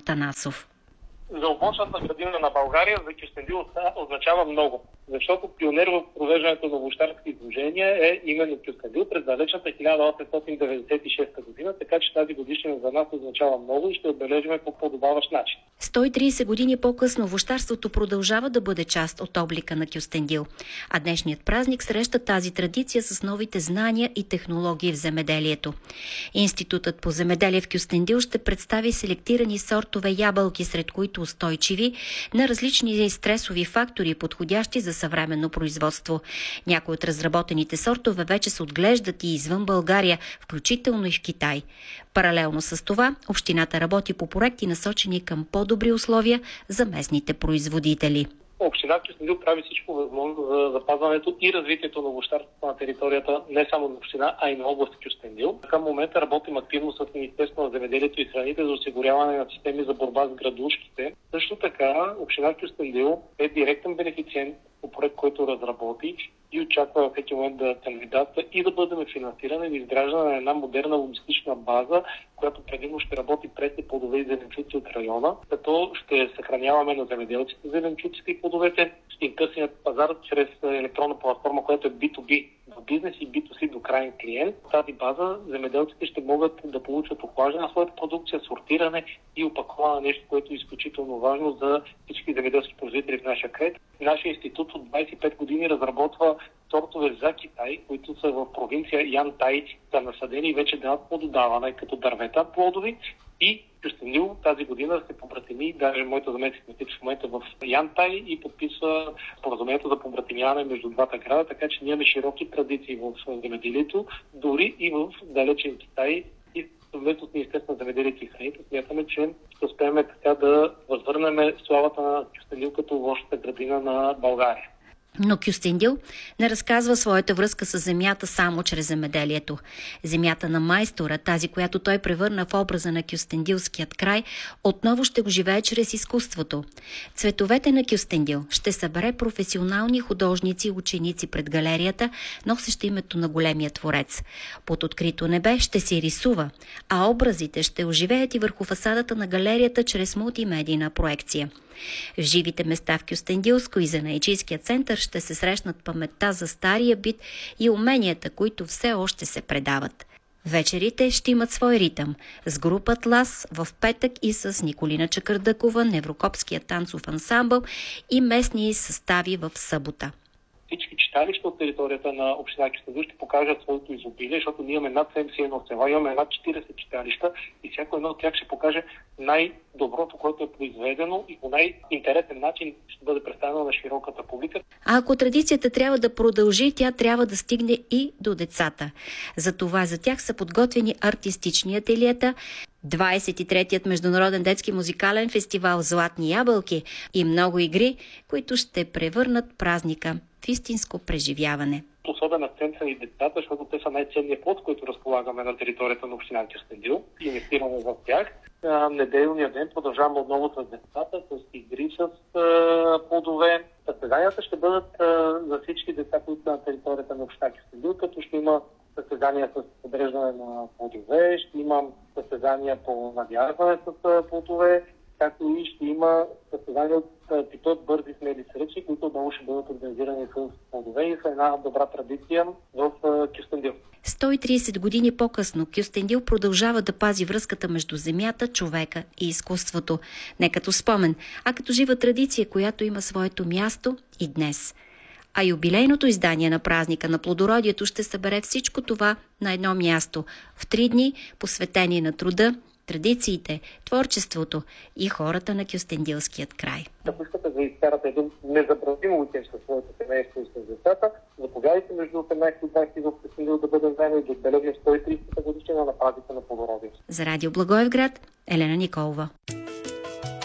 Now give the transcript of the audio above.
Танасов. За обочната градина на България за Кюстендил означава много, защото пионер в провеждането на овощарски изложения е именно Кюстендил през далечната 1896 година, така че тази годишнина за нас означава много и ще отбележим по подобаващ начин. 130 години по-късно овощарството продължава да бъде част от облика на Кюстендил, а днешният празник среща тази традиция с новите знания и технологии в земеделието. Институтът по земеделие в Кюстендил ще представи селектирани сортове ябълки, сред които устойчиви на различни стресови фактори, подходящи за съвременно производство. Някои от разработените сортове вече се отглеждат и извън България, включително и в Китай. Паралелно с това, общината работи по проекти, насочени към по-добри условия за местните производители. Община Кюстендил прави всичко възможно за запазването и развитието на овощарството на територията не само на община, а и на област Кюстендил. Към момента работим активно с Министерството на земеделието и храните за осигуряване на системи за борба с градушките. Също така, община Кюстендил е директен бенефициент по проект, който разработи и очаква във всеки момент да кандидатства и да бъдем финансирани за изграждане на една модерна логистична база, която предимно ще работи пресни плодове и зеленчуци от района, като ще съхраняваме на земеделците зеленчуците и плодовете, ще им търсим пазар чрез електронна платформа, която е B2B до бизнес и B2C до крайен клиент. В тази база земеделците ще могат да получат охлаждане на своята продукция, сортиране и опаковане, нещо, което е изключително важно за всички земеделски производители в нашия край. Нашия институт от 25 години разработва сортове за Китай, които са в провинция Янтай, са насадени и вече дават плододаване като дървета плодови и Кюстендил тази година се побратими, даже моята заместник в момента в Янтай и подписва споразумението за побратимяване между двата града, така че ние имаме широки традиции в земеделието, дори и в далечен Китай. И съвместно с Министерството на земеделието и храните смятаме, че ще успеем така да възвърнем славата на Кюстендил като лошата градина на България. Но Кюстендил не разказва своята връзка с земята само чрез земеделието. Земята на майстора, тази, която той превърна в образа на кюстендилският край, отново ще го живее чрез изкуството. Цветовете на Кюстендил ще събере професионални художници и ученици пред галерията, носеща името на големия творец. Под открито небе ще се рисува, а образите ще оживеят и върху фасадата на галерията чрез мултимедийна проекция. В живите места в Кюстендилско и Занаятчийския център ще се срещнат паметта за стария бит и уменията, които все още се предават. Вечерите ще имат свой ритъм с група Атлас в петък и с Николина Чакърдъкова, Неврокопския танцов ансамбъл и местни състави в събота. Всички читалища от територията на община Кюстендил ще покажат своето изобилие, защото ние имаме над 71 села, имаме над 40 читалища и всяко едно от тях ще покаже най-доброто, което е произведено и по най-интересен начин ще бъде представено на широката публика. А ако традицията трябва да продължи, тя трябва да стигне и до децата. Затова за тях са подготвени артистични ателиета, 23-тият Международен детски музикален фестивал Златни ябълки и много игри, които ще превърнат празника в истинско преживяване. Особен акцент са и децата, защото те са най-ценният плод, който разполагаме на територията на община Кюстендил. Инвестираме в тях. Неделния ден продължаваме отново с децата, с игри с плодове. Състезанията ще бъдат за всички деца, които са на територията на община Кюстендил, като ще има състезания с подреждане на плодове, ще има състезания по надязване с плодове, както и ще има състезания от типа бързи смели срещи, които отново ще бъдат организирани с плодове и са една добра традиция в Кюстендил. 130 години по-късно Кюстендил продължава да пази връзката между земята, човека и изкуството. Не като спомен, а като жива традиция, която има своето място и днес. А юбилейното издание на празника на плодородието ще събере всичко това на едно място в 3 дни, посветени на труда, традициите, творчеството и хората на Кюстендилският край. Ако искате да изкарате един незабравим уикенд със своето семейство и с децата, заповядайте между 18 и 20 в Кюстендил да бъдем заедно и да отбележим 130-та годишнина на празника на плодородието. За Радио Благоевград, Елена Николова.